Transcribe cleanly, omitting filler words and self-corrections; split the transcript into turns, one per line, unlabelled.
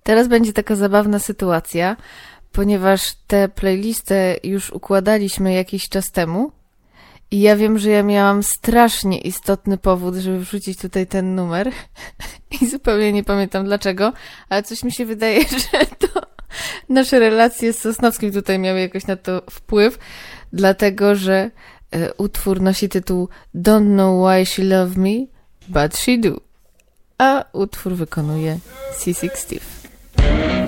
Teraz będzie taka zabawna sytuacja, ponieważ tę playlistę już układaliśmy jakiś czas temu i ja wiem, że ja miałam strasznie istotny powód, żeby wrzucić tutaj ten numer i zupełnie nie pamiętam dlaczego, ale coś mi się wydaje, że to nasze relacje z Sosnowskim tutaj miały jakoś na to wpływ, dlatego, że utwór nosi tytuł Don't Know Why She Love Me, But She Do, a utwór wykonuje C6 Steve.